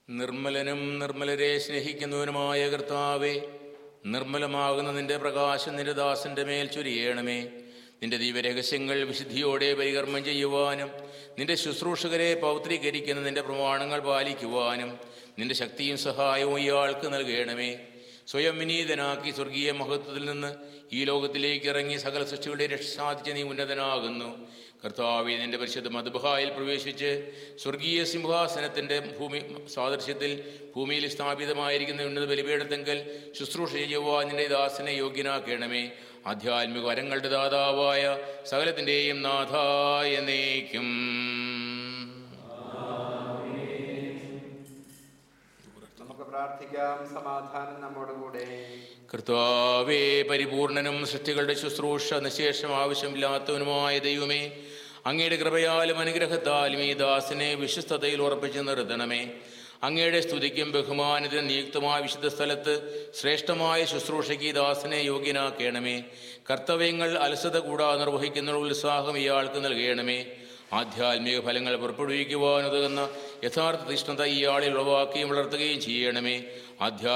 നിർമ്മലനും നിർമ്മലരെ സ്നേഹിക്കുന്നവനുമായ കർത്താവേ, നിർമ്മലമാകുന്ന നിന്റെ പ്രകാശം നിന്റെ ദാസന്റെ മേൽ ചൊരിയണമേ. നിന്റെ ദിവ്യരഹസ്യങ്ങൾ വിശുദ്ധിയോടെ പരികർമ്മം ചെയ്യുവാനും നിന്റെ ശുശ്രൂഷകരെ പൗത്രീകരിക്കുന്ന നിന്റെ പ്രമാണങ്ങൾ പാലിക്കുവാനും നിന്റെ ശക്തിയും സഹായവും ഇയാൾക്ക് നൽകണമേ. സ്വയം വിനീതനാക്കി സ്വർഗീയ മഹത്വത്തിൽ നിന്ന് ഈ ലോകത്തിലേക്ക് ഇറങ്ങി സകല സൃഷ്ടികളുടെ രക്ഷ സാധിച്ച നീ ഉന്നതനാകുന്നു. കർത്താവേ, നിന്റെ പരിശുദ്ധ മദ്ബഹായിൽ പ്രവേശിച്ച് സ്വർഗീയ സിംഹാസനത്തിൻ്റെ സാദൃശ്യത്തിൽ ഭൂമിയിൽ സ്ഥാപിതമായിരിക്കുന്ന ഉന്നത ബലിപീഠത്തെങ്കിൽ ശുശ്രൂഷ ചെയ്യുവാൻ നിന്റെ ദാസനെ യോഗ്യനാക്കണമേ. ആധ്യാത്മിക വരങ്ങളുടെ ദാതാവായ സകലത്തിൻ്റെയും നാഥായ എന്നേക്കും. നമുക്ക് പ്രാർത്ഥിക്കാം. സമാധാനം നമ്മോടുകൂടെ. കർത്താവേ, പരിപൂർണനും സൃഷ്ടികളുടെ ശുശ്രൂഷ നിശേഷം ആവശ്യമില്ലാത്തവനുമായ ദൈവമേ, അങ്ങയുടെ കൃപയാലും അനുഗ്രഹത്താലും ഈ ദാസനെ വിശ്വസ്തതയിൽ ഉറപ്പിച്ച് നിർത്തണമേ. അങ്ങയുടെ സ്തുതിക്കും ബഹുമാനത്തിനും നിയുക്തമായ വിശുദ്ധ സ്ഥലത്ത് ശ്രേഷ്ഠമായ ശുശ്രൂഷയ്ക്ക് ഈ ദാസനെ യോഗ്യനാക്കണമേ. കർത്തവ്യങ്ങൾ അലസത കൂടാതെ നിർവഹിക്കുന്ന ഉത്സാഹം ഇയാൾക്ക് നൽകണമേ. ആധ്യാത്മിക ഫലങ്ങൾ പുറപ്പെടുവിക്കുവാനുതകുന്ന യഥാർത്ഥ തീഷ്ണത ഇയാളിൽ ഉളവാക്കുകയും വളർത്തുകയും ചെയ്യണമേ.